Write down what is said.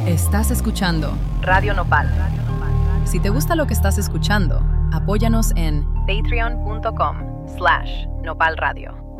Estás escuchando Radio Nopal. Si te gusta lo que estás escuchando, apóyanos en patreon.com/nopalradio.